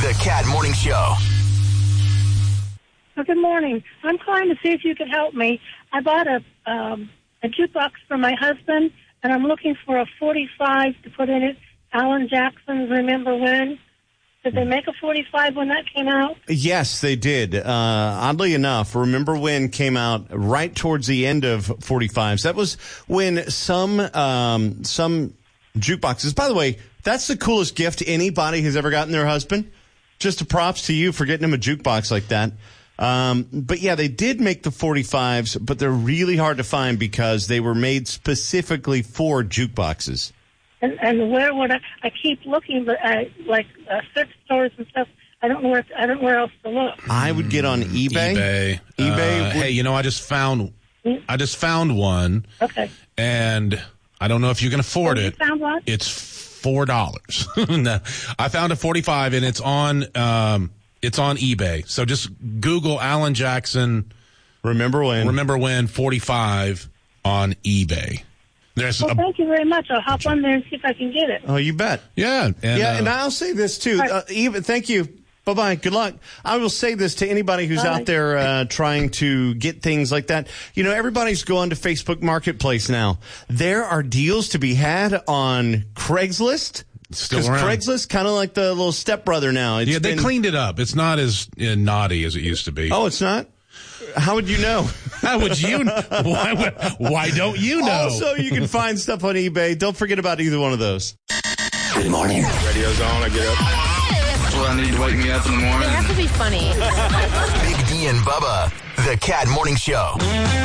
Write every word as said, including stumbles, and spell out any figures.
The Cat Morning Show. Well, good morning. I'm calling to see if you could help me. I bought a um, a jukebox for my husband, and I'm looking for a forty-five to put in it. Alan Jackson's Remember When. Did they make a forty-five when that came out? Yes, they did. Uh, oddly enough, Remember When came out right towards the end of forty-fives. That was when some um, some jukeboxes. By the way, that's the coolest gift anybody has ever gotten their husband. Just a props to you for getting him a jukebox like that. Um, but yeah, they did make the forty-fives, but they're really hard to find because they were made specifically for jukeboxes. And, and where would I? I keep looking, but I, like uh, thrift stores and stuff. I don't know where. I don't know where else to look. I would get on eBay. eBay. eBay. Uh, would... Hey, you know, I just found. I just found one. Okay. And I don't know if you can afford oh, it. You found one? It's four dollars. No, I found a forty-five, and it's on. Um, it's on eBay. So just Google Alan Jackson. Remember when? Remember when forty-five on eBay. There's well, a, thank you very much. I'll hop on there and see if I can get it. Oh, you bet. Yeah. And, yeah, uh, and I'll say this, too. Right. Uh, even, thank you. Bye-bye. Good luck. I will say this to anybody who's Bye. out there uh, trying to get things like that. You know, everybody's going to Facebook Marketplace now. There are deals to be had on Craigslist. Still Because around. Craigslist kind of like the little stepbrother now. It's yeah, they been... cleaned it up. It's not as uh, naughty as it used to be. Oh, it's not? How would you know? How would you? Why, would- why don't you know? Also, you can find stuff on eBay. Don't forget about either one of those. Good morning. Radio's on, I get up. That's what I need to wake me up in the morning. They have to be funny. Big D and Bubba, The Cat Morning Show.